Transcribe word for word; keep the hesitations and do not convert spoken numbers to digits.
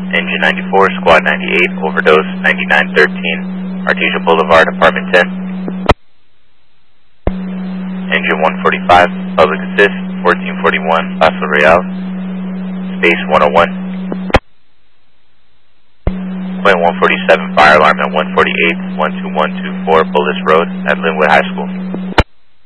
Engine ninety-four, Squad ninety-eight, overdose ninety-nine thirteen, Artesia Boulevard, apartment ten. Engine one forty-five, public assist, fourteen forty-one, Paso Real, space one oh one. Point one forty-seven, fire alarm at one forty-eight, one two one two four, Bullis Road at Linwood High School.